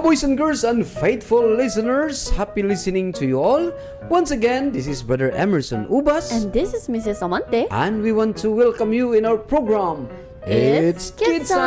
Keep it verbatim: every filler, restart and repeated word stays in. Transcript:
boys and girls and faithful listeners, happy listening to you all. Once again, this is Brother Emerson Ubas. And this is Missus Amante. And we want to welcome you in our program. It's Kids